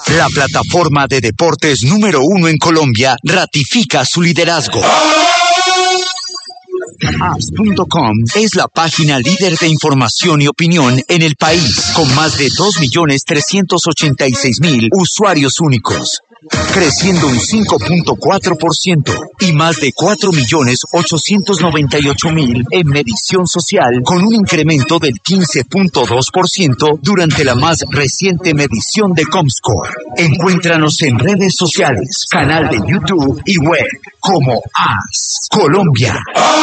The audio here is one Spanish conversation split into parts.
La plataforma de deportes número 1 en Colombia ratifica su liderazgo. As.com es la página líder de información y opinión en el país, con más de 2.386.000 usuarios únicos, creciendo un 5.4% y más de 4.898.000 en medición social, con un incremento del 15.2% durante la más reciente medición de Comscore. Encuéntranos en redes sociales, canal de YouTube y web como As Colombia.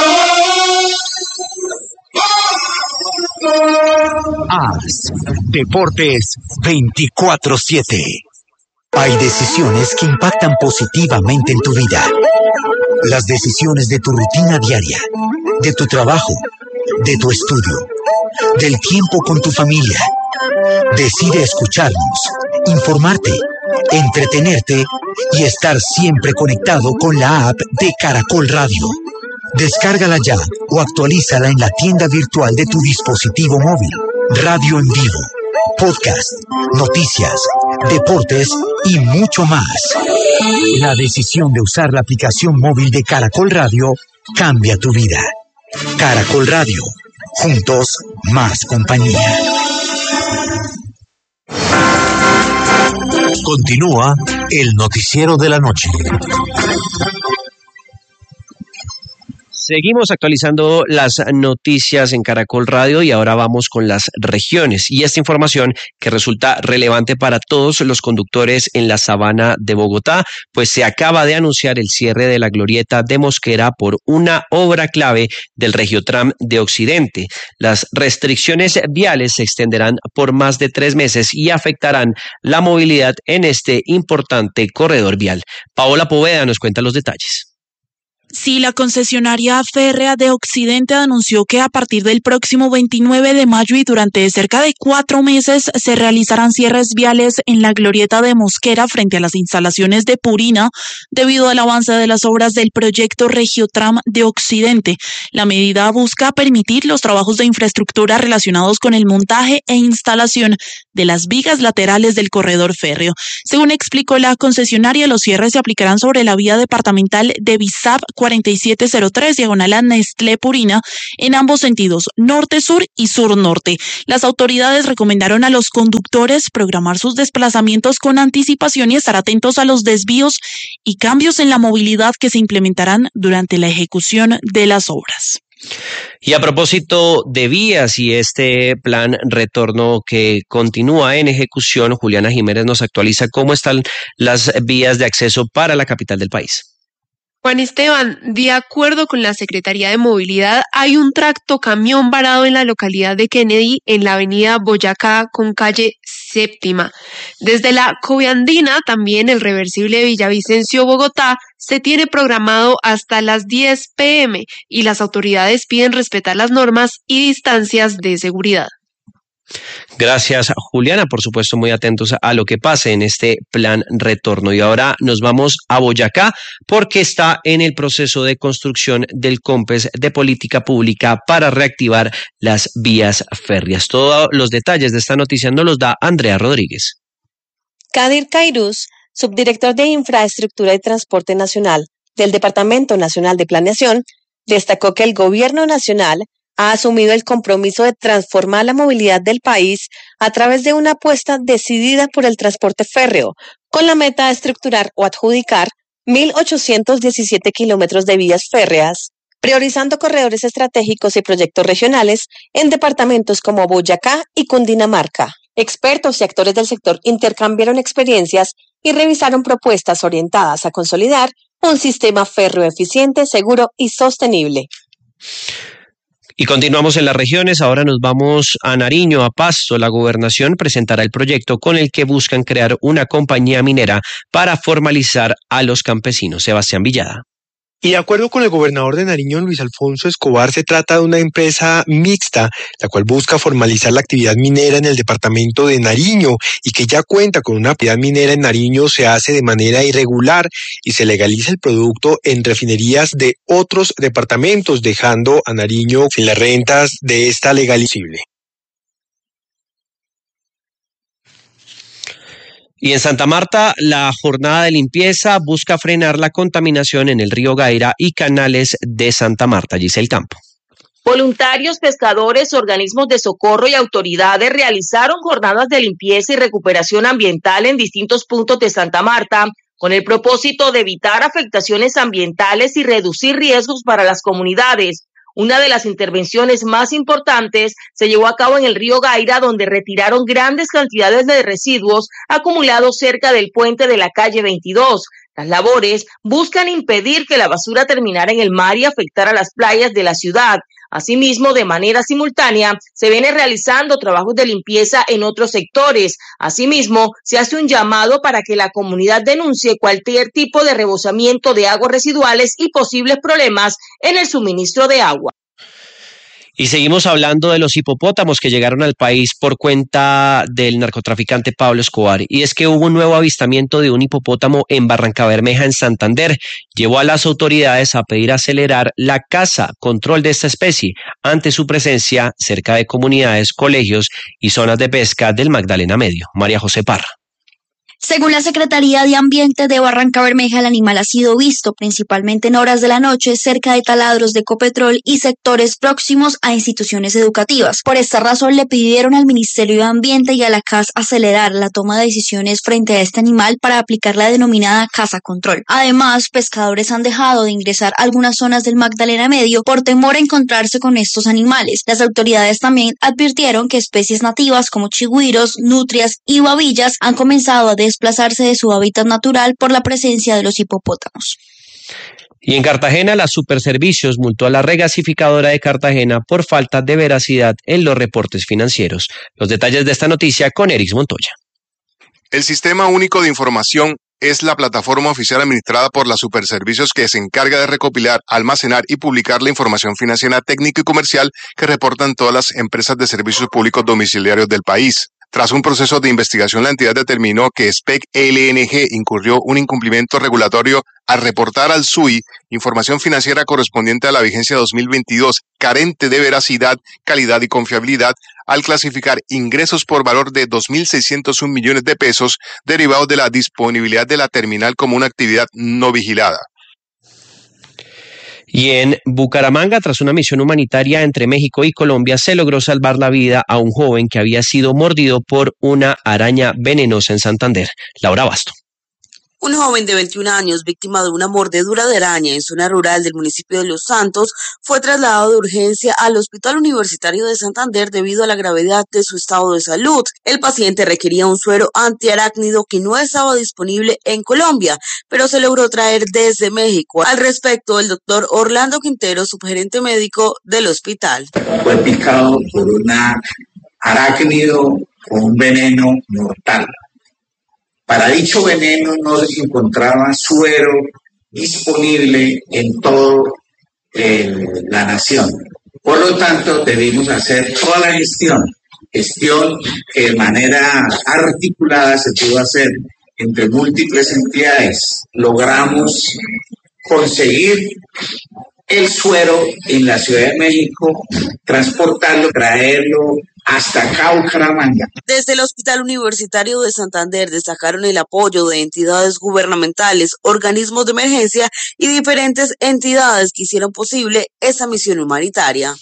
As Deportes 24/7. Hay decisiones que impactan positivamente en tu vida. Las decisiones de tu rutina diaria, de tu trabajo, de tu estudio, del tiempo con tu familia. Decide escucharnos, informarte, entretenerte y estar siempre conectado con la app de Caracol Radio. Descárgala ya o actualízala en la tienda virtual de tu dispositivo móvil. Radio en vivo, podcast, noticias, deportes y mucho más. La decisión de usar la aplicación móvil de Caracol Radio cambia tu vida. Caracol Radio, juntos más compañía. Continúa el noticiero de la noche. Seguimos actualizando las noticias en Caracol Radio y ahora vamos con las regiones y esta información que resulta relevante para todos los conductores en la sabana de Bogotá, pues se acaba de anunciar el cierre de la glorieta de Mosquera por una obra clave del Regiotram de Occidente. Las restricciones viales se extenderán por más de 3 meses y afectarán la movilidad en este importante corredor vial. Paola Poveda nos cuenta los detalles. Sí, la concesionaria férrea de Occidente anunció que a partir del próximo 29 de mayo y durante cerca de 4 meses se realizarán cierres viales en la glorieta de Mosquera frente a las instalaciones de Purina debido al avance de las obras del proyecto Regiotram de Occidente. La medida busca permitir los trabajos de infraestructura relacionados con el montaje e instalación de las vigas laterales del corredor férreo. Según explicó la concesionaria, los cierres se aplicarán sobre la vía departamental de Bizap 4703 diagonal a Nestlé Purina en ambos sentidos, norte-sur y sur-norte. Las autoridades recomendaron a los conductores programar sus desplazamientos con anticipación y estar atentos a los desvíos y cambios en la movilidad que se implementarán durante la ejecución de las obras. Y a propósito de vías y este plan retorno que continúa en ejecución, Juliana Jiménez nos actualiza cómo están las vías de acceso para la capital del país. Juan Esteban, de acuerdo con la Secretaría de Movilidad, hay un tractocamión varado en la localidad de Kennedy, en la avenida Boyacá con calle Séptima. Desde la Coviandina, también el reversible Villavicencio, Bogotá, se tiene programado hasta las 10 p.m. y las autoridades piden respetar las normas y distancias de seguridad. Gracias, Juliana. Por supuesto, muy atentos a lo que pase en este plan retorno. Y ahora nos vamos a Boyacá porque está en el proceso de construcción del COMPES de política pública para reactivar las vías férreas. Todos los detalles de esta noticia nos los da Andrea Rodríguez. Kadir Cairuz, subdirector de Infraestructura y Transporte Nacional del Departamento Nacional de Planeación, destacó que el Gobierno Nacional ha asumido el compromiso de transformar la movilidad del país a través de una apuesta decidida por el transporte férreo, con la meta de estructurar o adjudicar 1.817 kilómetros de vías férreas, priorizando corredores estratégicos y proyectos regionales en departamentos como Boyacá y Cundinamarca. Expertos y actores del sector intercambiaron experiencias y revisaron propuestas orientadas a consolidar un sistema férreo eficiente, seguro y sostenible. Y continuamos en las regiones, ahora nos vamos a Nariño, a Pasto. La gobernación presentará el proyecto con el que buscan crear una compañía minera para formalizar a los campesinos. Sebastián Villada. Y de acuerdo con el gobernador de Nariño, Luis Alfonso Escobar, se trata de una empresa mixta, la cual busca formalizar la actividad minera en el departamento de Nariño y que ya cuenta con una actividad minera en Nariño, se hace de manera irregular y se legaliza el producto en refinerías de otros departamentos, dejando a Nariño sin las rentas de esta legalización. Y en Santa Marta, la jornada de limpieza busca frenar la contaminación en el río Gaira y canales de Santa Marta. Giselle Campo. Voluntarios, pescadores, organismos de socorro y autoridades realizaron jornadas de limpieza y recuperación ambiental en distintos puntos de Santa Marta, con el propósito de evitar afectaciones ambientales y reducir riesgos para las comunidades. Una de las intervenciones más importantes se llevó a cabo en el río Gaira, donde retiraron grandes cantidades de residuos acumulados cerca del puente de la calle 22. Las labores buscan impedir que la basura terminara en el mar y afectara las playas de la ciudad. Asimismo, de manera simultánea, se vienen realizando trabajos de limpieza en otros sectores. Asimismo, se hace un llamado para que la comunidad denuncie cualquier tipo de rebosamiento de aguas residuales y posibles problemas en el suministro de agua. Y seguimos hablando de los hipopótamos que llegaron al país por cuenta del narcotraficante Pablo Escobar. Y es que hubo un nuevo avistamiento de un hipopótamo en Barrancabermeja, en Santander. Llevó a las autoridades a pedir acelerar la caza, control de esta especie, ante su presencia cerca de comunidades, colegios y zonas de pesca del Magdalena Medio. María José Parra. Según la Secretaría de Ambiente de Barrancabermeja, el animal ha sido visto principalmente en horas de la noche cerca de taladros de Ecopetrol y sectores próximos a instituciones educativas. Por esta razón le pidieron al Ministerio de Ambiente y a la CAS acelerar la toma de decisiones frente a este animal para aplicar la denominada caza control. Además, pescadores han dejado de ingresar a algunas zonas del Magdalena Medio por temor a encontrarse con estos animales. Las autoridades también advirtieron que especies nativas como chigüiros, nutrias y babillas han comenzado a desplazarse de su hábitat natural por la presencia de los hipopótamos. Y en Cartagena, la Superservicios multó a la regasificadora de Cartagena por falta de veracidad en los reportes financieros. Los detalles de esta noticia con Erix Montoya. El Sistema Único de Información es la plataforma oficial administrada por la Superservicios que se encarga de recopilar, almacenar y publicar la información financiera, técnica y comercial que reportan todas las empresas de servicios públicos domiciliarios del país. Tras un proceso de investigación, la entidad determinó que SPEC LNG incurrió un incumplimiento regulatorio al reportar al SUI información financiera correspondiente a la vigencia 2022, carente de veracidad, calidad y confiabilidad, al clasificar ingresos por valor de 2.601 millones de pesos derivados de la disponibilidad de la terminal como una actividad no vigilada. Y en Bucaramanga, tras una misión humanitaria entre México y Colombia, se logró salvar la vida a un joven que había sido mordido por una araña venenosa en Santander. Laura Basto. Un joven de 21 años, víctima de una mordedura de araña en zona rural del municipio de Los Santos, fue trasladado de urgencia al Hospital Universitario de Santander debido a la gravedad de su estado de salud. El paciente requería un suero antiarácnido que no estaba disponible en Colombia, pero se logró traer desde México. Al respecto, el doctor Orlando Quintero, subgerente médico del hospital. Fue picado por una arácnido con un veneno mortal. Para dicho veneno no se encontraba suero disponible en toda la nación. Por lo tanto, debimos hacer toda la gestión que de manera articulada se pudo hacer entre múltiples entidades. Logramos conseguir el suero en la Ciudad de México, transportarlo, traerlo hasta acá, Bucaramanga. Desde el Hospital Universitario de Santander destacaron el apoyo de entidades gubernamentales, organismos de emergencia y diferentes entidades que hicieron posible esa misión humanitaria.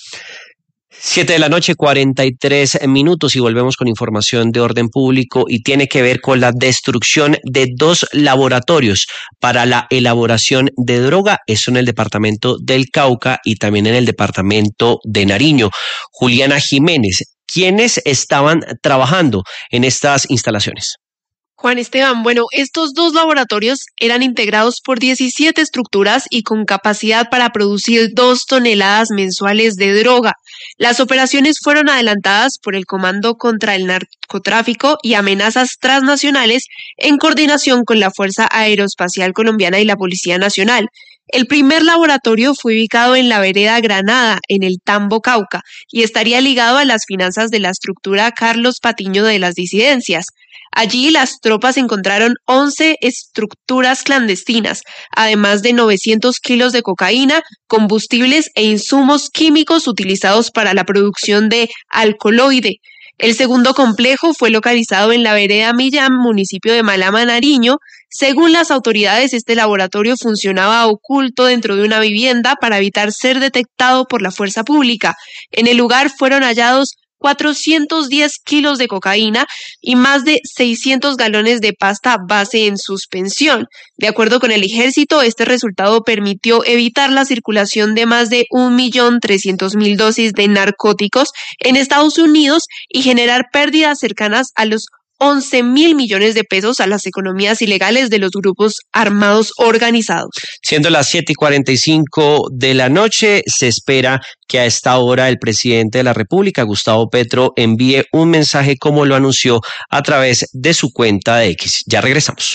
7:43 p.m. y volvemos con información de orden público y tiene que ver con la destrucción de 2 laboratorios para la elaboración de droga, eso en el departamento del Cauca y también en el departamento de Nariño. Juliana Jiménez, ¿quiénes estaban trabajando en estas instalaciones? Juan Esteban, bueno, estos 2 laboratorios eran integrados por 17 estructuras y con capacidad para producir 2 toneladas mensuales de droga. Las operaciones fueron adelantadas por el Comando contra el Narcotráfico y Amenazas Transnacionales en coordinación con la Fuerza Aeroespacial Colombiana y la Policía Nacional. El primer laboratorio fue ubicado en la vereda Granada, en el Tambo, Cauca, y estaría ligado a las finanzas de la estructura Carlos Patiño de las Disidencias. Allí las tropas encontraron 11 estructuras clandestinas, además de 900 kilos de cocaína, combustibles e insumos químicos utilizados para la producción de alcaloide. El segundo complejo fue localizado en la vereda Millán, municipio de Malama, Nariño. Según las autoridades, este laboratorio funcionaba oculto dentro de una vivienda para evitar ser detectado por la fuerza pública. En el lugar fueron hallados 410 kilos de cocaína y más de 600 galones de pasta base en suspensión. De acuerdo con el ejército, este resultado permitió evitar la circulación de más de 1.300.000 dosis de narcóticos en Estados Unidos y generar pérdidas cercanas a los 11.000 millones de pesos a las economías ilegales de los grupos armados organizados. Siendo las 7:45 de la noche, se espera que a esta hora el presidente de la República, Gustavo Petro, envíe un mensaje como lo anunció a través de su cuenta de X. Ya regresamos.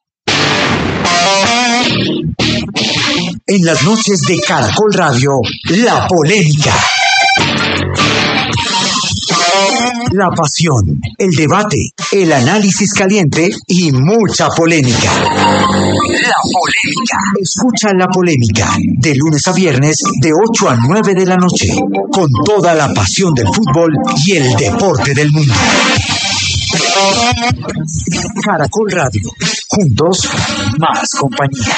En las noches de Caracol Radio, la polémica. La pasión, el debate, el análisis caliente y mucha polémica. La polémica. Escucha La Polémica de lunes a viernes de 8 a 9 de la noche con toda la pasión del fútbol y el deporte del mundo. Caracol Radio. Juntos, más compañía.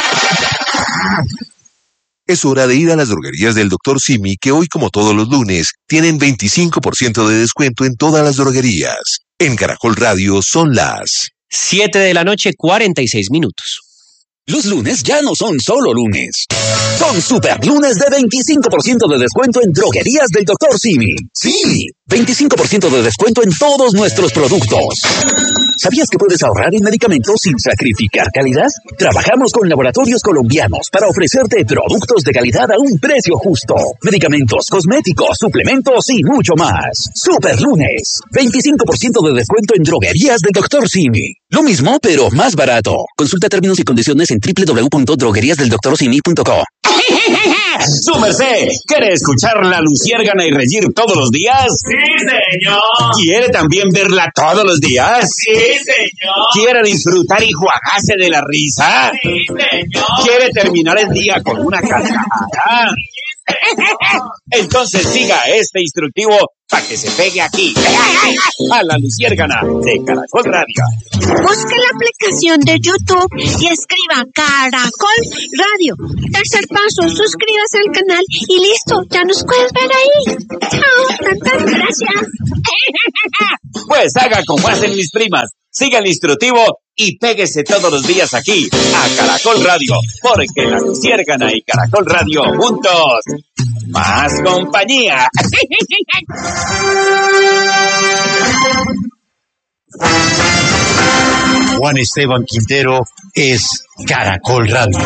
Es hora de ir a las droguerías del Dr. Simi, que hoy, como todos los lunes, tienen 25% de descuento en todas las droguerías. En Caracol Radio son las 7:46 p.m. Los lunes ya no son solo lunes. Son super lunes de 25% de descuento en droguerías del Dr. Simi. Sí, 25% de descuento en todos nuestros productos. ¿Sabías que puedes ahorrar en medicamentos sin sacrificar calidad? Trabajamos con laboratorios colombianos para ofrecerte productos de calidad a un precio justo. Medicamentos, cosméticos, suplementos y mucho más. Super lunes, 25% de descuento en droguerías del Dr. Simi. Lo mismo, pero más barato. Consulta términos y condiciones en www.drogueriasdeldoctorsimi.co. ¡Su merced! ¿Quiere escuchar La Luciérgana y reír todos los días? ¡Sí, señor! ¿Quiere también verla todos los días? ¡Sí, señor! ¿Quiere disfrutar y jugarse de la risa? ¡Sí, señor! ¿Quiere terminar el día con una carcajada? Entonces siga este instructivo para que se pegue aquí, a La Luciérgana de Caracol Radio. Busque la aplicación de YouTube y escriba Caracol Radio. Tercer paso, suscríbase al canal y listo, ya nos puedes ver ahí. Chao, tantas gracias. Pues haga como hacen mis primas, siga el instructivo y péguese todos los días aquí, a Caracol Radio, porque La Luciérgana y Caracol Radio juntos, más compañía. Juan Esteban Quintero es Caracol Radio.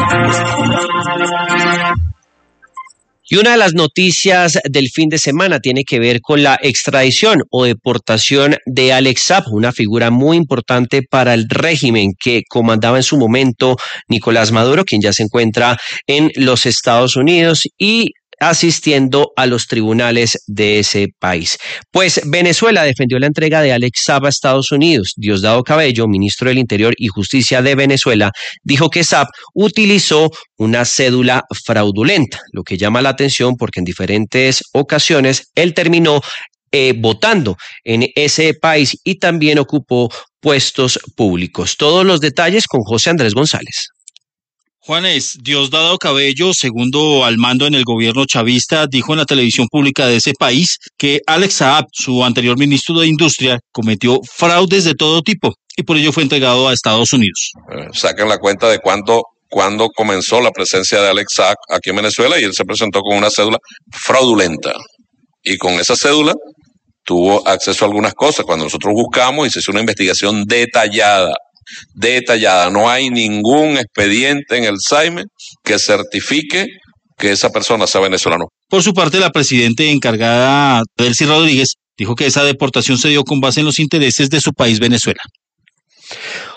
Y una de las noticias del fin de semana tiene que ver con la extradición o deportación de Alex Saab, una figura muy importante para el régimen que comandaba en su momento Nicolás Maduro, quien ya se encuentra en los Estados Unidos y asistiendo a los tribunales de ese país. Pues Venezuela defendió la entrega de Alex Saab a Estados Unidos. Diosdado Cabello, ministro del Interior y Justicia de Venezuela, dijo que Saab utilizó una cédula fraudulenta, lo que llama la atención porque en diferentes ocasiones él terminó votando en ese país y también ocupó puestos públicos. Todos los detalles con José Andrés González. Juanes, Diosdado Cabello, segundo al mando en el gobierno chavista, dijo en la televisión pública de ese país que Alex Saab, su anterior ministro de Industria, cometió fraudes de todo tipo y por ello fue entregado a Estados Unidos. Sacan la cuenta de cuándo comenzó la presencia de Alex Saab aquí en Venezuela y él se presentó con una cédula fraudulenta. Y con esa cédula tuvo acceso a algunas cosas. Cuando nosotros buscamos y se hizo una investigación detallada, no hay ningún expediente en el SAIME que certifique que esa persona sea venezolano. Por su parte, la presidenta encargada, Delcy Rodríguez, dijo que esa deportación se dio con base en los intereses de su país, Venezuela.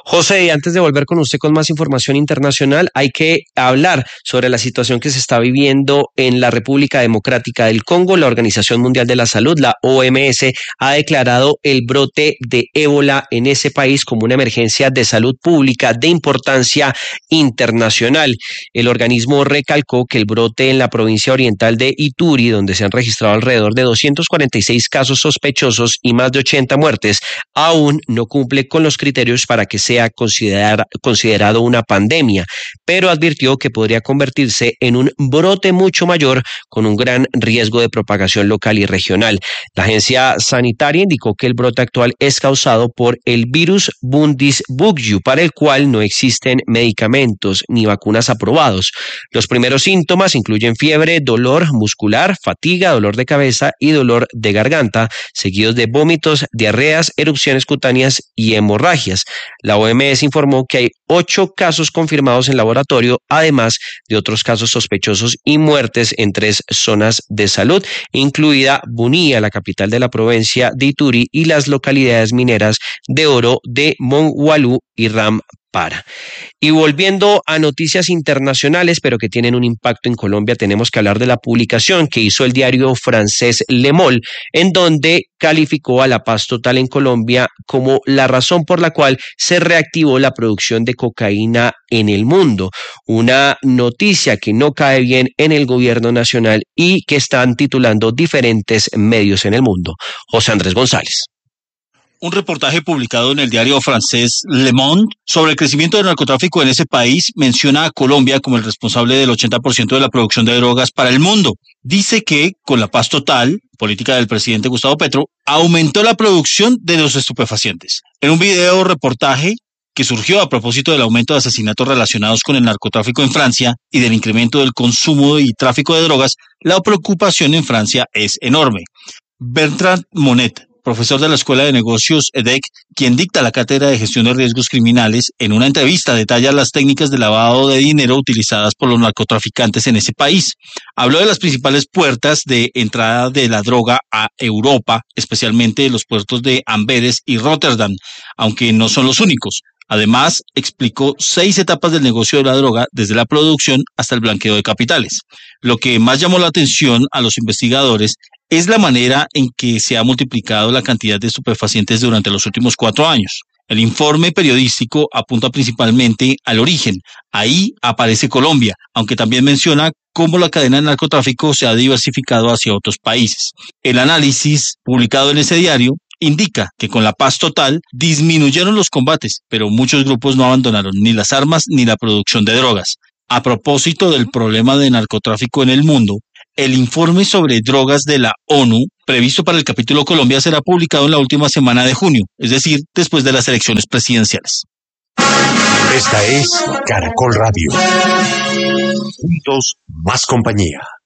José, y antes de volver con usted con más información internacional, hay que hablar sobre la situación que se está viviendo en la República Democrática del Congo. La Organización Mundial de la Salud, la OMS, ha declarado el brote de ébola en ese país como una emergencia de salud pública de importancia internacional. El organismo recalcó que el brote en la provincia oriental de Ituri, donde se han registrado alrededor de 246 casos sospechosos y más de 80 muertes, aún no cumple con los criterios para que sea considerado una pandemia, pero advirtió que podría convertirse en un brote mucho mayor con un gran riesgo de propagación local y regional. La agencia sanitaria indicó que el brote actual es causado por el virus Bundibugyo, para el cual no existen medicamentos ni vacunas aprobados. Los primeros síntomas incluyen fiebre, dolor muscular, fatiga, dolor de cabeza y dolor de garganta, seguidos de vómitos, diarreas, erupciones cutáneas y hemorragias. La OMS informó que hay 8 casos confirmados en laboratorio, además de otros casos sospechosos y muertes en 3 zonas de salud, incluida Bunia, la capital de la provincia de Ituri, y las localidades mineras de oro de Mongualú y Rampara. Y volviendo a noticias internacionales, pero que tienen un impacto en Colombia, tenemos que hablar de la publicación que hizo el diario francés Le Monde, en donde calificó a la paz total en Colombia como la razón por la cual se reactivó la producción de cocaína en el mundo. Una noticia que no cae bien en el gobierno nacional y que están titulando diferentes medios en el mundo. José Andrés González. Un reportaje publicado en el diario francés Le Monde sobre el crecimiento del narcotráfico en ese país menciona a Colombia como el responsable del 80% de la producción de drogas para el mundo. Dice que, con la paz total, política del presidente Gustavo Petro, aumentó la producción de los estupefacientes. En un video reportaje que surgió a propósito del aumento de asesinatos relacionados con el narcotráfico en Francia y del incremento del consumo y tráfico de drogas, la preocupación en Francia es enorme. Bertrand Monet, profesor de la Escuela de Negocios EDEC, quien dicta la cátedra de gestión de riesgos criminales, en una entrevista detalla las técnicas de lavado de dinero utilizadas por los narcotraficantes en ese país. Habló de las principales puertas de entrada de la droga a Europa, especialmente los puertos de Amberes y Rotterdam, aunque no son los únicos. Además, explicó 6 etapas del negocio de la droga, desde la producción hasta el blanqueo de capitales. Lo que más llamó la atención a los investigadores es la manera en que se ha multiplicado la cantidad de estupefacientes durante los últimos 4 años. El informe periodístico apunta principalmente al origen. Ahí aparece Colombia, aunque también menciona cómo la cadena de narcotráfico se ha diversificado hacia otros países. El análisis publicado en ese diario indica que con la paz total disminuyeron los combates, pero muchos grupos no abandonaron ni las armas ni la producción de drogas. A propósito del problema de narcotráfico en el mundo, el informe sobre drogas de la ONU, previsto para el capítulo Colombia, será publicado en la última semana de junio, es decir, después de las elecciones presidenciales. Esta es Caracol Radio. Juntos, más compañía.